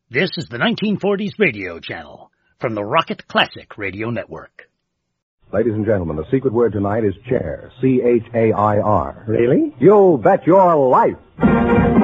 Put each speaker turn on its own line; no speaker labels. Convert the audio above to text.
This is the 1940s radio channel from the Rocket Classic Radio Network.
Ladies and gentlemen, the secret word tonight is chair. C-H-A-I-R.
Really?
You bet your life.